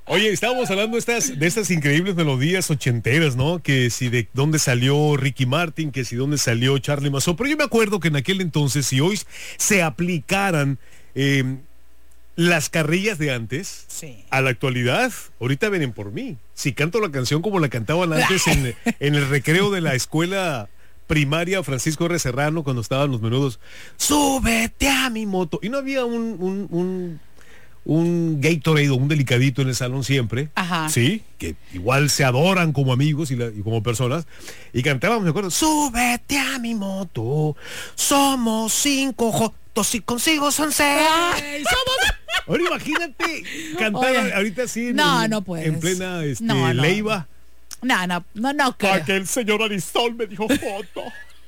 Oye, estábamos hablando de estas increíbles melodías ochenteras, ¿no? Que si de dónde salió Ricky Martin, que si dónde salió Charlie Mazó. Pero yo me acuerdo que en aquel entonces, si hoy se aplicaran las carrillas de antes, Sí. a la actualidad, ahorita vienen por mí. Si canto la canción como la cantaban antes en el recreo de la escuela primaria Francisco R. Serrano, cuando estaban los menudos, súbete a mi moto. Y no había un Gatorade o un delicadito en el salón siempre. Ajá. Sí, que igual se adoran como amigos y como personas. Y cantábamos, me acuerdo, súbete a mi moto, somos 5 jotos y consigo son 6. Ahora imagínate cantar Oye, ahorita sí no puedes. en plena No. Leiva. No creo. Para que el señor Arizón me dijo foto.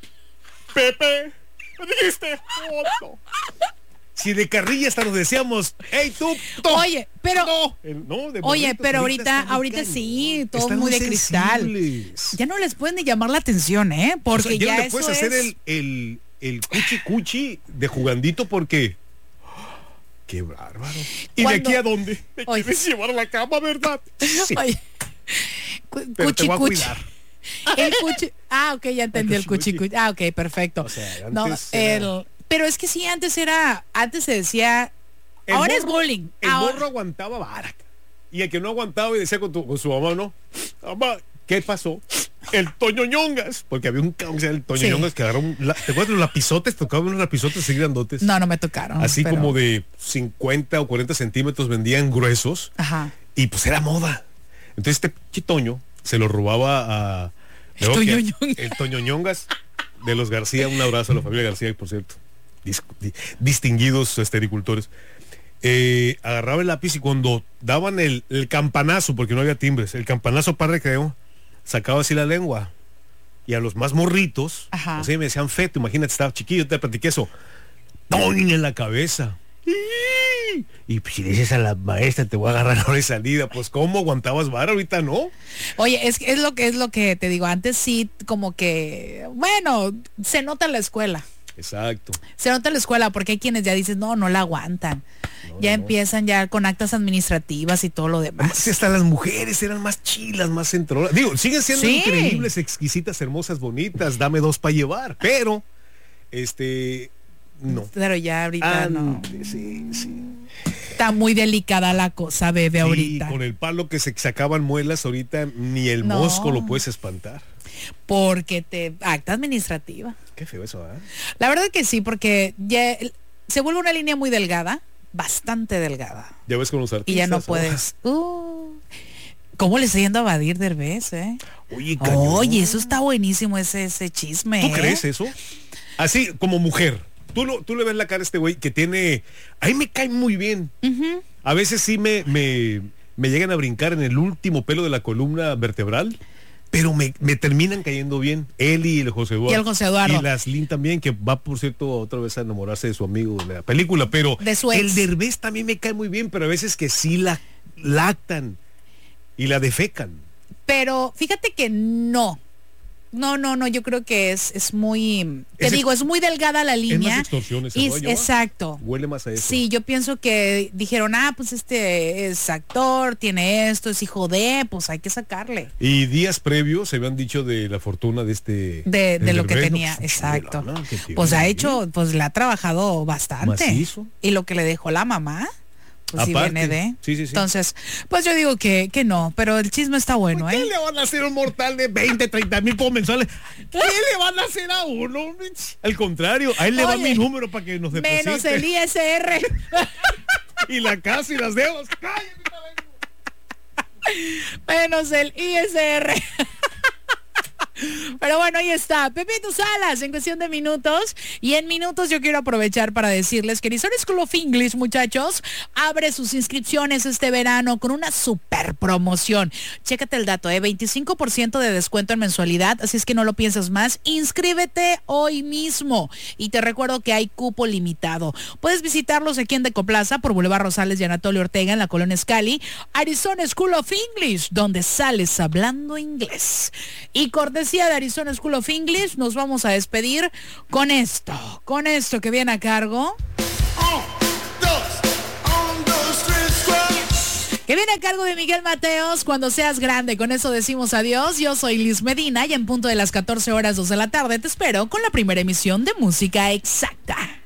Pepe, me dijiste foto. Si de carrilla hasta nos decíamos, hey tú. Oye, pero de oye, momento, pero ahorita están sí, todo están muy de cristal. sensibles. Ya no les pueden ni llamar la atención, porque O sea, ya no le eso puedes hacer es. el cuchi de jugandito porque qué bárbaro. ¿Y Cuando- de aquí a dónde? Me Oye. quieres llevar a la cama, ¿verdad? Sí. Oye, Pero te voy a cuchi. cuidar. El cuchi. Ah, ok, ya entendí el cuchi. Ah, ok, perfecto. O sea, No, antes era- pero es que sí, antes se decía, El ahora es morro- bullying. El Ahora- morro aguantaba vara. Y el que no aguantaba y decía con su mamá, ¿no? Mamá, ¿qué pasó? El Toño Ñongas. Porque había un cabrón que se llama el Toño Sí. Ñongas que agarró ¿te acuerdas de los lapizotes? Tocaban unos lapizotes así grandotes. No me tocaron. Así pero- como de 50 o 40 centímetros vendían gruesos. Ajá. Y pues era moda. Entonces este Toño se lo robaba a... El Toño Ñongas. El Toño Ñongas de los García. Un abrazo a la familia García, por cierto. Distinguidos estericultores. Agarraba el lápiz y cuando daban el campanazo, porque no había timbres, el campanazo para recreo, sacaba así la lengua. Y a los más morritos, Ajá. o sea, me decían feto, imagínate, estaba chiquillo, te platiqué eso. ¡Toñ! En la cabeza. Y pues, si le dices a la maestra, te voy a agarrar ahora de salida, pues ¿cómo aguantabas vara? Ahorita no. Oye, es lo que te digo, antes sí, como que, bueno, se nota en la escuela. Exacto. Se nota en la escuela porque hay quienes ya dicen, no la aguantan. Ya no. empiezan ya con actas administrativas y todo lo demás. Si hasta las mujeres eran más chilas, más centrolas. Digo, siguen siendo Sí. increíbles, exquisitas, hermosas, bonitas, dame 2 para llevar, pero no. Pero ya ahorita no. Sí. Está muy delicada la cosa, bebé, Sí, ahorita. con el palo que se sacaban muelas ahorita, ni el No. mosco lo puedes espantar. Porque acta administrativa. Qué feo eso, ¿eh? La verdad que sí, porque ya se vuelve una línea muy delgada, bastante delgada. Ya ves con los artistas. Y ya no ¿no? puedes. ¿Cómo le está yendo a Badir Derbez, Oye, cañón. Oye, eso está buenísimo, ese chisme. ¿Tú crees eso? Así, como mujer. Tú le ves la cara a este güey que tiene... A mí me cae muy bien. Ujú. A veces sí me llegan a brincar en el último pelo de la columna vertebral, pero me terminan cayendo bien. Él y el José Eduardo. Y el José Eduardo. Y Laslin también, que va, por cierto, otra vez a enamorarse de su amigo de la película. Pero De su ex. el Derbez también me cae muy bien, pero a veces que sí la lactan y la defecan. Pero fíjate que no, yo creo que es muy, es muy delgada la Es línea. más extorsión ese rollo, ¿eh? Exacto. Huele más a eso. Sí, yo pienso que dijeron, pues este es actor, tiene esto, es hijo de, pues hay que sacarle. Y días previos se habían dicho de la fortuna de este... De del lo que Derbez, ¿no? tenía, Pues, exacto. chulada, ¿no? Que tiene Pues ha ahí. hecho, pues le ha trabajado bastante. Macizo. Y lo que le dejó la mamá, pues sí Aparte, viene de. sí. Entonces, pues yo digo que no, pero el chisme está bueno, ¿Qué le van a hacer a un mortal de 20, 30 mil por mensuales? ¿Qué le van a hacer a uno? Al contrario, a él le va Oye, mi número para que nos deposite. Menos el ISR. Y la casa y las deudas. ¡Cállate, Menos el ISR. Pero bueno, ahí está, Pepito Salas, en cuestión de minutos. Y en minutos yo quiero aprovechar para decirles que Arizona School of English, muchachos, abre sus inscripciones este verano con una super promoción. Chécate el dato, 25% de descuento en mensualidad, así es que no lo piensas más. Inscríbete hoy mismo. Y te recuerdo que hay cupo limitado. Puedes visitarlos aquí en Decoplaza por Boulevard Rosales y Anatolio Ortega en la colonia Scali. Arizona School of English, donde sales hablando inglés. Y cortesía de Arizona School of English, nos vamos a despedir con esto que viene a cargo. que viene a cargo de Miguel Mateos, Cuando seas grande. Con eso decimos adiós. Yo soy Liz Medina y en punto de las 14 horas 2 de la tarde te espero con la primera emisión de Música Exacta.